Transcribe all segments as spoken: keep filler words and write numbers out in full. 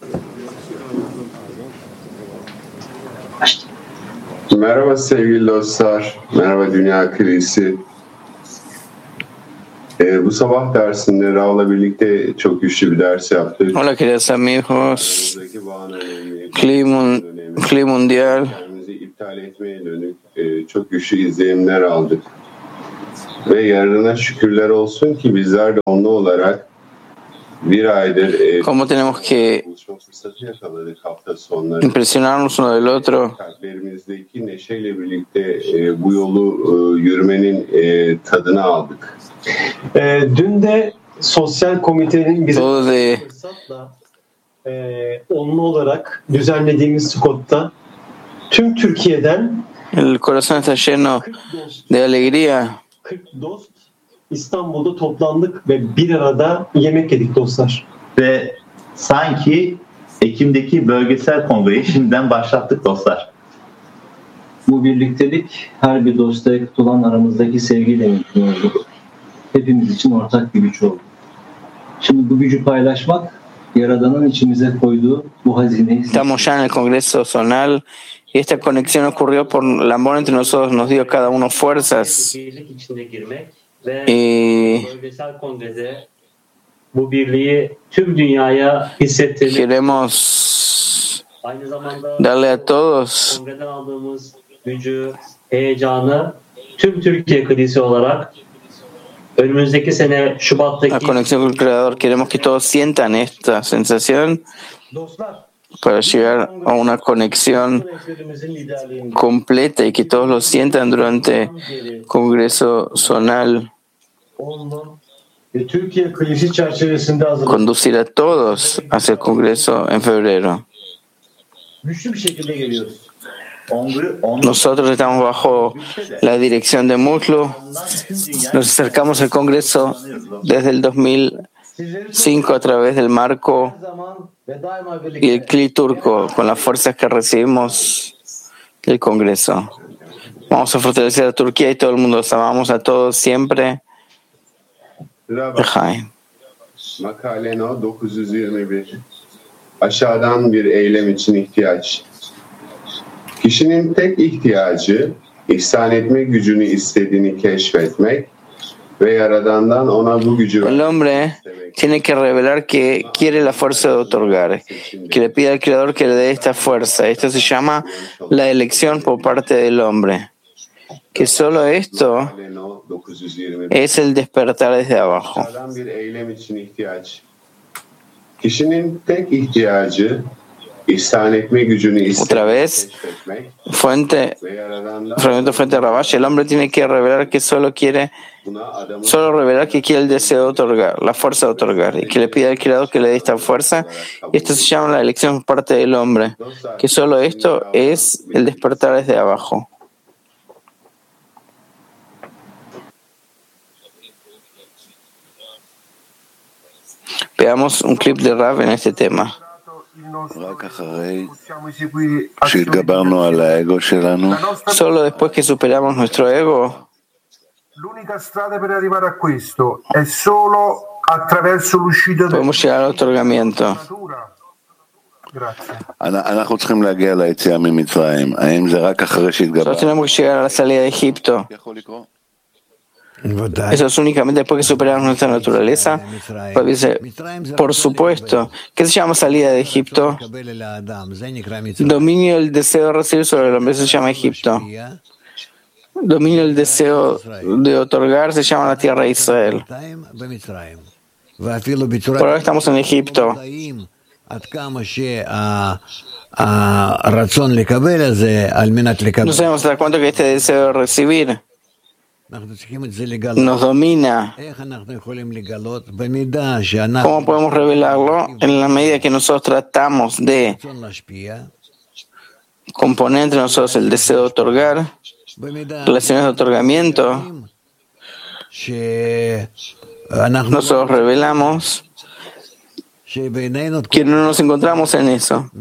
Merhaba sevgili dostlar, merhaba Dünya Kilisi. Ee, bu sabah dersinde Raul'la birlikte çok güçlü bir ders yaptık. Hola queridos amigos, Cli, Cli Mundial. Kendimizi iptal etmeye dönük e, çok güçlü izlenimler aldık. Ve yarına şükürler olsun ki bizler de onlu olarak bir aydır e, ¿Cómo tenemos que buluşma fırsatı yakaladık hafta sonları. impresionarnos uno del otro? Kalplerimizdeki neşeyle birlikte e, bu yolu e, yürümenin e, tadını aldık. E, dün de sosyal komitenin bize Todo de fırsatla e, onlu olarak düzenlediğimiz Scott'ta tüm Türkiye'den el corazón está lleno kırk dost, de alegría. kırk dost İstanbul'da toplandık ve bir arada yemek yedik dostlar. Ve sanki Ekim'deki bölgesel kongreyi şimdiden başlattık dostlar. Bu birliktelik her bir dosta yakıt olan aramızdaki sevgiyle mümkün oldu. Hepimiz için ortak bir güç oldu. Şimdi bu gücü paylaşmak, Yaradan'ın içimize koyduğu bu hazineyi... Estamos ya en el Congreso Zonal y esta conexión ocurrió por el amor entre nosotros, nos dio cada uno fuerzas. Birlik içinde girmek ve Y bölgesel kongrede bu birliği tüm dünyaya hissettirmek. queremos Aynı zamanda darle a todos kongreden aldığımız gücü, heyecanı tüm Türkiye Kilisi olarak önümüzdeki sene la Şubat'taki conexión con el Creador. Queremos que todos sientan esta sensación Dostlar, para llegar a una conexión rehberimizin liderliğinde completa y que todos lo sientan durante el Congreso Zonal. onlu ve Türkiye Kilisi çerçevesinde hazırladık. Conducir a todos hacia el Congreso en febrero. Güçlü bir şekilde geliyoruz. Onlu, onlu Nosotros estamos bajo la dirección de Muslu. Nos acercamos al Congreso desde el dos mil cinco a través del marco Her zaman ve daima y el birlikte. C L I turco con las fuerzas que recibimos del Congreso. Vamos a fortalecer a Turquía y todo el mundo. Los amamos a todos siempre. Rabbi, Jaime. makale no dokuz yüz yirmi bir. Aşağıdan bir eylem için ihtiyaç. Kişinin tek ihtiyacı ihsan etme gücünü istediğini keşfetmek ve Yaradan'dan ona bu gücü El vermek hombre istemek. tiene que revelar que quiere la fuerza de otorgar, que le pide al Creador que le dé esta fuerza. Esto se llama la elección por parte del hombre. Que solo esto Makale no dokuz yüz yirmi bir. es el despertar desde abajo. Aşağıdan bir eylem için ihtiyaç. Kişinin tek ihtiyacı ihsan etme gücünü Otra istediğini vez, keşfetmek fuente, ve Yaradan'dan fragmento frente a Rabash, el hombre tiene que revelar que solo quiere, buna adamın solo revelar que quiere el deseo de otorgar, la fuerza de otorgar, y que le pide al Creador que le dé esta fuerza. Y esto se llama la elección por parte del hombre, que solo esto es el despertar desde abajo. Veamos un clip de Rav en este tema. רק אחרי שהתגברנו על האגו שלנו, Solo después que superamos nuestro ego, L'unica strada per arrivare a questo è solo attraverso l'uscita dalla podemos llegar al otorgamiento. natura. Grazie. אנחנו צריכים להגיע ליציאה ממצרים. האם זה רק אחרי Nosotros שהתגברנו? tenemos que llegar a la salida de Egipto. יכול לקרות? Eso es únicamente después que superamos nuestra naturaleza. Pues dice, por supuesto. ¿Qué se llama salida de Egipto? Dominio del deseo de recibir sobre el hombre, eso se llama Egipto. Dominio del deseo de otorgar se llama la tierra de Israel. Por ahora estamos en Egipto. No sabemos hasta cuánto que este deseo de recibir nos domina. ¿Cómo podemos revelarlo? En la medida que nosotros tratamos de componer entre nosotros el deseo de otorgar, relaciones de otorgamiento, nosotros revelamos que no nos encontramos en eso,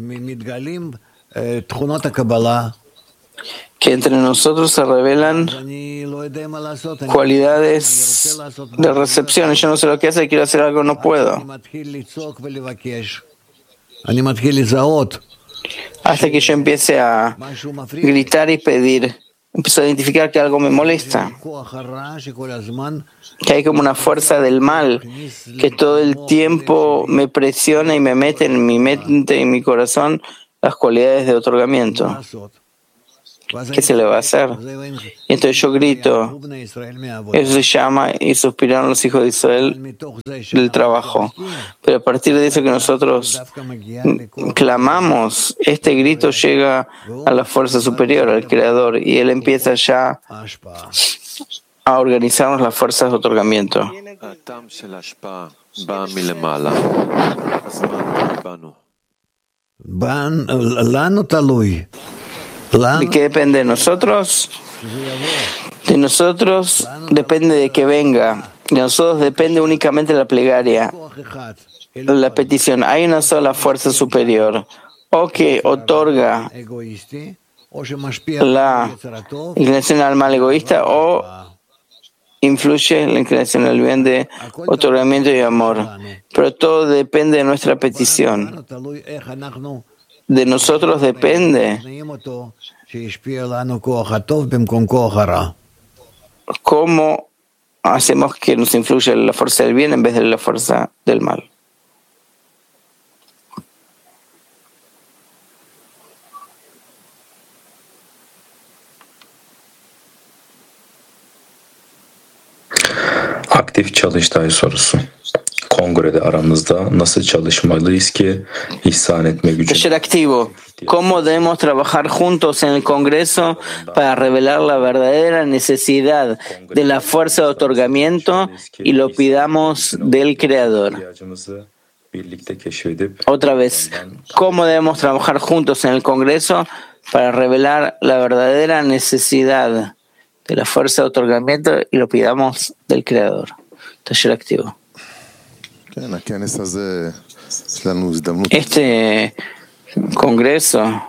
que entre nosotros se revelan cualidades de recepción. Yo no sé lo que hace, quiero hacer algo, no puedo. hasta que yo empiece a gritar y pedir. Empiezo a identificar que algo me molesta, que hay como una fuerza del mal que todo el tiempo me presiona y me mete en mi mente y en mi corazón las cualidades de otorgamiento. ¿Qué se le va a hacer? Y entonces yo grito. Eso se llama y suspiraron los hijos de Israel del trabajo. Pero a partir de eso que nosotros clamamos, este grito llega a la fuerza superior, al Creador, y Él empieza ya a organizarnos las fuerzas de otorgamiento. ¿De qué depende de nosotros? De nosotros depende de que venga. De nosotros depende únicamente la plegaria, la petición. Hay una sola fuerza superior, o que otorga la inclinación al mal egoísta, o influye la inclinación al bien de otorgamiento y amor. Pero todo depende de nuestra petición. De nosotros depende cómo hacemos que nos influya la fuerza del bien en vez de la fuerza del mal. Aktif çalıştay sorusu. Kongrede aramızda nasıl çalışmalıyız ki ihsan etme gücü? Taller activo. ¿Cómo debemos trabajar juntos en el Congreso para revelar la verdadera necesidad de la fuerza de otorgamiento y lo pidamos del Creador? Otra vez, ¿cómo debemos trabajar juntos en el Congreso para revelar la verdadera necesidad de la fuerza de otorgamiento y lo pidamos del Creador? Taller activo. Este Congreso,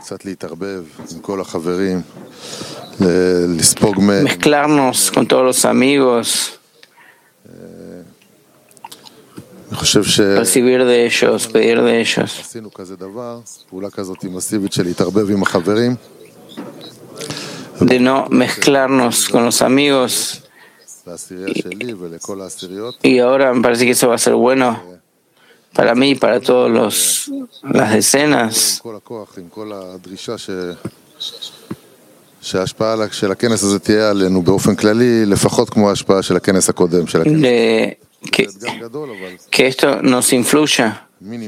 mezclarnos con todos los amigos, recibir de ellos, pedir de ellos. De no mezclarnos con los amigos. Y, y ahora me parece que eso va a ser bueno para mí y para todos los las decenas. De, que, que esto nos influya.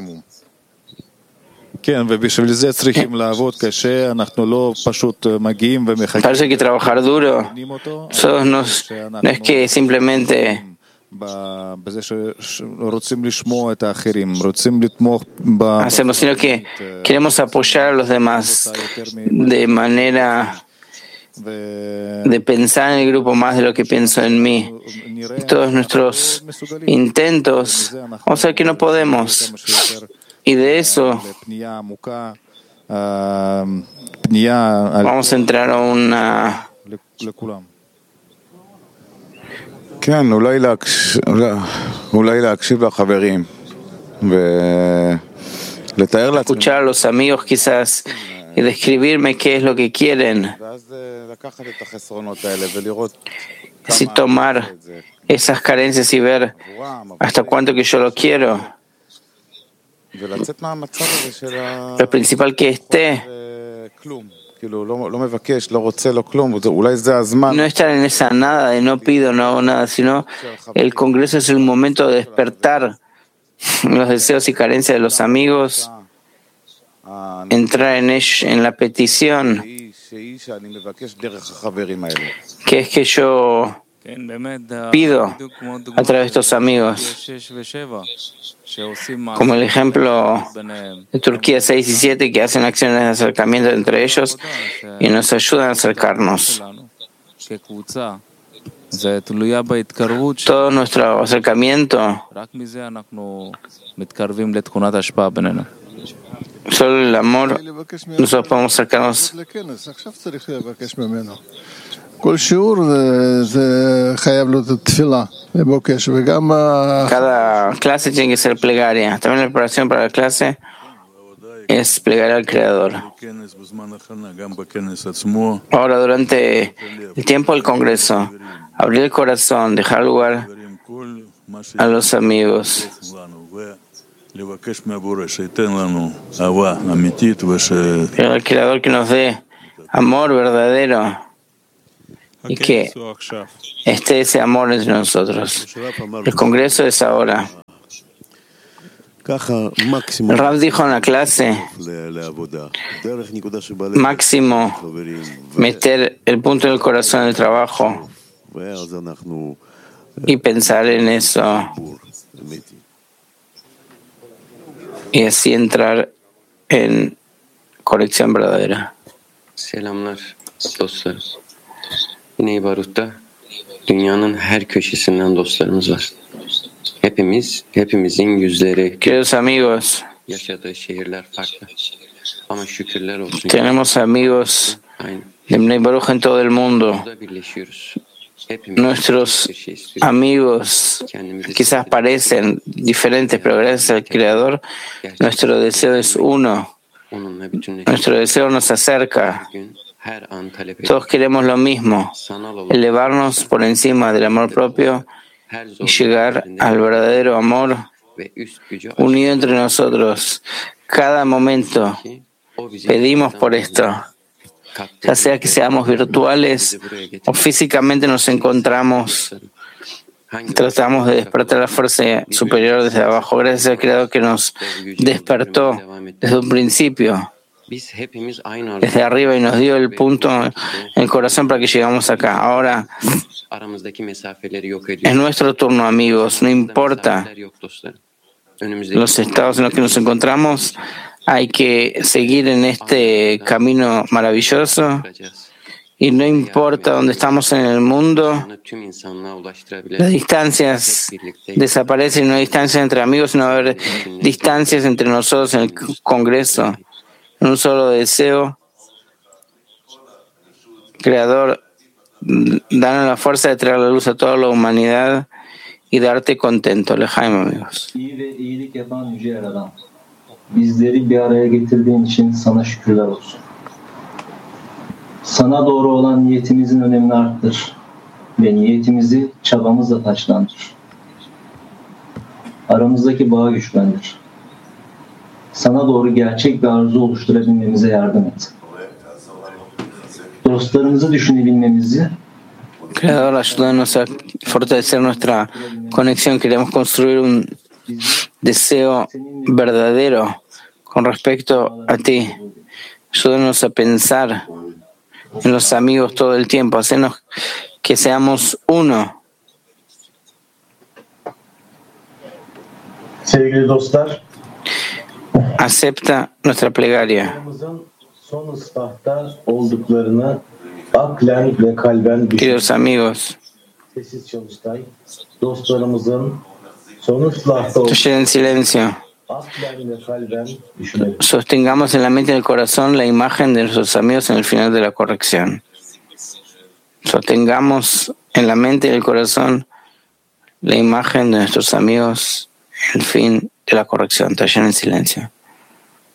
Parece que trabajar duro. Nosotros nos, no es que simplemente hacemos, sino que queremos apoyar a los demás de manera de pensar en el grupo más de lo que pienso en mí. Y todos nuestros intentos, vamos a ver que no podemos. Y de eso vamos a entrar a una escuchar a los amigos quizás y describirme qué es lo que quieren, así tomar esas carencias y ver hasta cuánto que yo lo quiero. Lo principal que esté no estar en esa nada de no pido, no hago nada, sino el Congreso es el momento de despertar los deseos y carencias de los amigos, entrar en ellos, en la petición, que es que yo pido a través de estos amigos, como el ejemplo de Turquía seis y siete, que hacen acciones de acercamiento entre ellos y nos ayudan a acercarnos. Todo nuestro acercamiento, solo el amor, nosotros podemos acercarnos. Cada clase tiene que ser plegaria. También la preparación para la clase es plegar al Creador. Ahora, durante el tiempo del Congreso, abrir el corazón, dejar lugar a los amigos. Pero al Creador que nos dé amor verdadero y que esté ese amor entre nosotros. El Congreso es ahora. El Rav dijo en la clase, máximo meter el punto del corazón en el trabajo y pensar en eso y así entrar en conexión verdadera. Selamlar dostlar. Yine Barut'ta dünyanın her köşesinden dostlarımız var. Hepimiz, hepimizin yüzleri, queridos amigos, yaşadığı şehirler farklı. Ama şükürler olsun. Tenemos amigos de Bnei Baruch en todo el mundo. Nuestros amigos quizás parecen diferentes, pero gracias al Creador, nuestro deseo es uno. Nuestro deseo nos acerca. Todos queremos lo mismo, elevarnos por encima del amor propio y llegar al verdadero amor unido entre nosotros. Cada momento pedimos por esto, ya sea que seamos virtuales o físicamente nos encontramos, tratamos de despertar la fuerza superior desde abajo, gracias al Creador que nos despertó desde un principio, desde arriba, y nos dio el punto en el corazón para que llegamos acá. Ahora es nuestro turno, amigos, no importa los estados en los que nos encontramos, hay que seguir en este camino maravilloso y no importa dónde estamos en el mundo, las distancias desaparecen, no hay distancias entre amigos, no va a haber distancias entre nosotros en el Congreso, en un solo deseo. Creador, danos la fuerza de traer la luz a toda la humanidad y darte contento. Lejaim, amigos. Bizleri bir araya getirdiğin için sana şükürler olsun. Sana doğru olan niyetimizin önemini arttır ve niyetimizi çabamızla taçlandır. Aramızdaki bağı güçlendir. Sana doğru gerçek bir arzu oluşturabilmemize yardım et. Dostlarımızı düşünebilmemizi, Creador, ayúdanos a fortalecer nuestra conexión. Queremos construir un deseo verdadero con respecto a ti. Ayúdanos a pensar en los amigos todo el tiempo. Hacernos que seamos uno. Sevgili dostlar, acepta nuestra plegaria. Son ıslahta olduklarını aklen ve kalben Queridos amigos, sessiz çalıştay, dostlarımızın son ıslahta estoy en silencio. aklen ve kalben düşünelim. Sostengamos en la mente y en el corazón la imagen de nuestros amigos en el final de la corrección. Sostengamos en la mente y en el corazón la imagen de nuestros amigos en el fin de la corrección. Tallen en silencio.